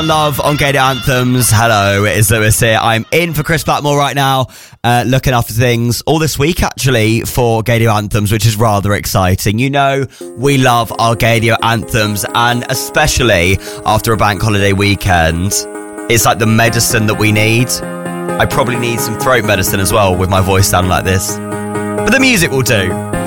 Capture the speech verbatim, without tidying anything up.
Love on Gadio Anthems. Hello, it is Lewis here. I'm in for Chris Blackmore right now, uh, looking after things all this week actually for Gadio Anthems, which is rather exciting. You know, we love our Gadio Anthems, and especially after a bank holiday weekend, it's like the medicine that we need. I probably need some throat medicine as well with my voice sounding like this, but the music will do.